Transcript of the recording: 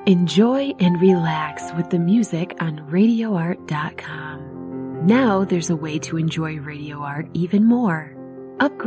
Enjoy and relax with the music on RadioArt.com. Now there's a way to enjoy Radio Art even more. Upgrade